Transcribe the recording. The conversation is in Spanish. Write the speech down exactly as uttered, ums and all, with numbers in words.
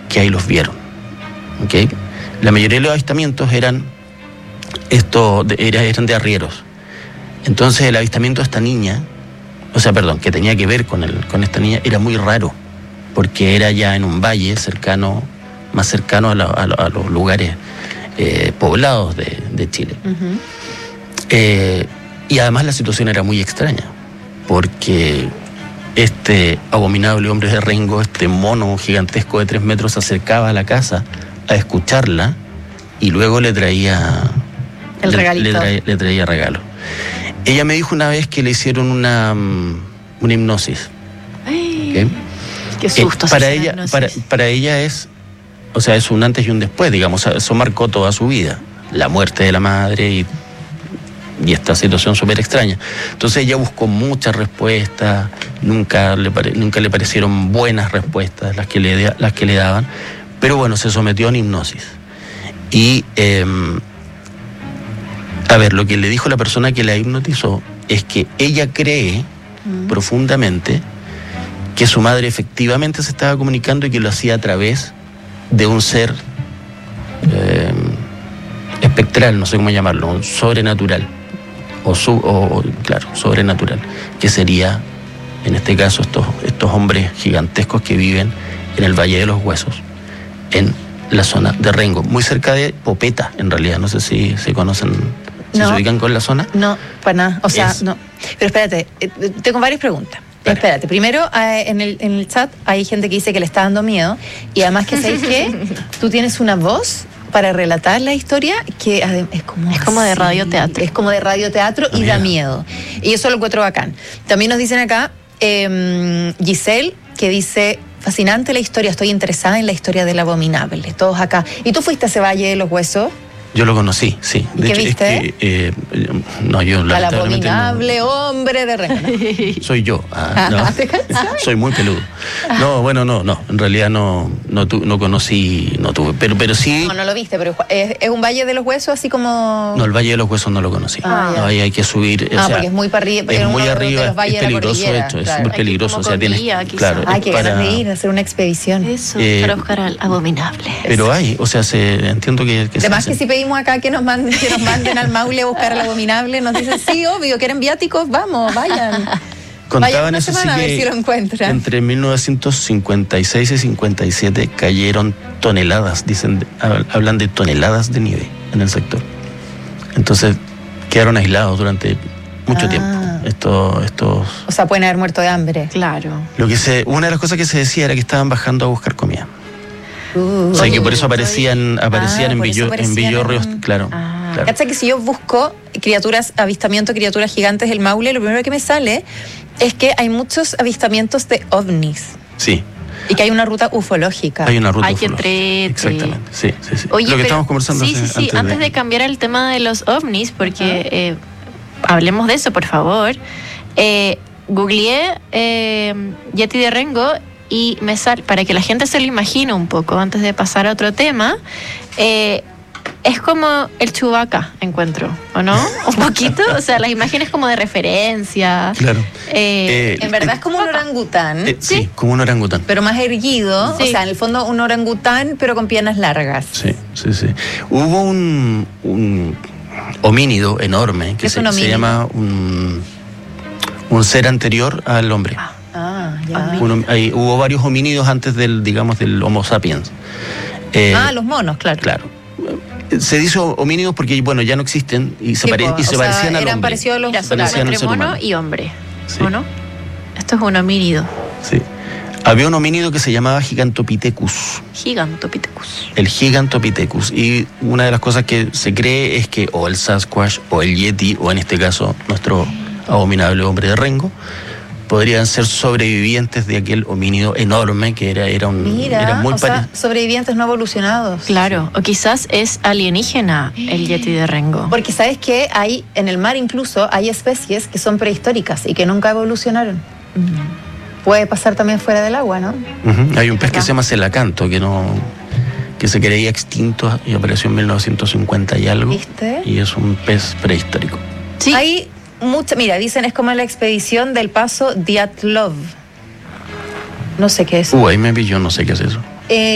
que ahí los vieron. ¿Okay? La mayoría de los avistamientos eran, estos, de, eran de arrieros. Entonces el avistamiento de esta niña, o sea, perdón, que tenía que ver con, el, con esta niña, era muy raro, porque era ya en un valle cercano, más cercano a, la, a, a los lugares eh, poblados de, de Chile. Uh-huh. Eh, y además la situación era muy extraña, porque este abominable hombre de Rengo, este mono gigantesco de tres metros, se acercaba a la casa a escucharla y luego le traía el regalito. Le, le, traía, le traía regalo. Ella me dijo una vez que le hicieron una, una hipnosis. Ay, ¿okay? Qué susto. Eh, para ella, para, para ella es, o sea, es un antes y un después, digamos, eso marcó toda su vida, la muerte de la madre y y esta situación súper extraña. Entonces ella buscó muchas respuestas, nunca le, pare, nunca le parecieron buenas respuestas las que le, las que le daban, pero bueno, se sometió a una hipnosis. Y, eh, a ver, lo que le dijo la persona que la hipnotizó es que ella cree mm. profundamente que su madre efectivamente se estaba comunicando y que lo hacía a través de un ser eh, espectral, no sé cómo llamarlo, un sobrenatural. O, su, o, claro, sobrenatural, que sería, en este caso, estos, estos hombres gigantescos que viven en el Valle de los Huesos, en la zona de Rengo, muy cerca de Popeta, en realidad. No sé si se conocen, si no, se ubican con la zona. No, para nada, o sea, es, no. Pero espérate, tengo varias preguntas. Pero espérate, primero en el, en el chat hay gente que dice que le está dando miedo, y además que sabéis que tú tienes una voz para relatar la historia que es como es como de radioteatro es como de radioteatro y da miedo, y eso lo encuentro bacán. También nos dicen acá eh, Giselle, que dice: fascinante la historia, estoy interesada en la historia del abominable. Todos acá. ¿Y tú fuiste a ese Valle de los Huesos? Yo lo conocí, sí. ¿Y de qué hecho, viste? Es que, eh, no, yo Al abominable no, hombre de Rengo. Soy yo. Ah, no. Soy muy peludo. No, bueno, no, no. En realidad no, no, tu, no conocí, no tuve, pero, pero sí. No, no lo viste, pero es, es un Valle de los Huesos, así como. No, el Valle de los Huesos no lo conocí. Ah, no, ahí hay que subir. Ah, o sea, porque es muy para arriba. Es muy arriba, es peligroso, de hecho, es súper peligroso. O sea, tienes. Claro, hay que para... ir a hacer una expedición. Eso, eh, para buscar al abominable. Pero hay, o sea, se, entiendo que. que Además, que si pedimos acá que nos manden, que nos manden al Maule a buscar al abominable, nos dicen: sí, obvio, quieren viáticos, vamos, vayan. Contaban eso sí que, a ver si lo encuentran. Entre mil novecientos cincuenta y seis y cincuenta y siete cayeron toneladas, dicen, hablan de toneladas de nieve en el sector. Entonces quedaron aislados durante mucho ah. tiempo. Estos, estos... O sea, pueden haber muerto de hambre. Claro. Lo que se, una de las cosas que se decía era que estaban bajando a buscar comida. Uh, o sea, que por eso aparecían, aparecían ah, en, Villo, en Villorrios, claro. Ah. claro. ¿Cachai que si yo busco criaturas, avistamiento de criaturas gigantes del Maule, lo primero que me sale es que hay muchos avistamientos de ovnis? Sí. Y que hay una ruta ufológica. Hay una ruta Ay, ufológica. Qué Exactamente, sí, sí, sí. Oye, lo que pero, estábamos conversando sí, sí, sí. antes, antes de... de cambiar el tema de los ovnis, porque uh-huh. eh, hablemos de eso, por favor. Eh, googleé eh, Yeti de Rengo y me sale, para que la gente se lo imagine un poco, antes de pasar a otro tema, eh, es como el Chewbacca, encuentro, ¿o no? Un poquito, o sea, las imágenes como de referencia. Claro. Eh, eh, en verdad es como un orangután. Eh, sí, sí, como un orangután. Pero más erguido, sí. O sea, en el fondo un orangután, pero con piernas largas. Sí, sí, sí. Hubo un, un homínido enorme, que se, se llama un, un ser anterior al hombre. Ah. Ah, ya. Uno, hay, hubo varios homínidos antes del, digamos, del Homo sapiens. Eh, ah, los monos, claro. Claro. Se dice homínidos porque, bueno, ya no existen y se, pare, y se o parecían sea, al eran hombre. Parecidos a los, Era parecían entre mono humano. y hombre, sí. ¿o no? Esto es un homínido. Sí. Había un homínido que se llamaba Gigantopithecus. Gigantopithecus. El Gigantopithecus. Y una de las cosas que se cree es que o el Sasquatch o el Yeti, o en este caso nuestro abominable hombre de Rengo, podrían ser sobrevivientes de aquel homínido enorme que era, era un... Mira, era muy o sea, sobrevivientes no evolucionados. Claro, o quizás es alienígena el Yeti de Rengo. Porque sabes que hay, en el mar incluso, hay especies que son prehistóricas y que nunca evolucionaron. Mm. Puede pasar también fuera del agua, ¿no? Uh-huh. Hay un pez que se llama celacanto, que no... que se creía extinto y apareció en mil novecientos cincuenta y algo. ¿Viste? Y es un pez prehistórico. Sí. Hay mucha, mira, dicen es como la expedición del paso Dyatlov. No sé qué es. Uh, ahí me vi, yo no sé qué es eso. Eh,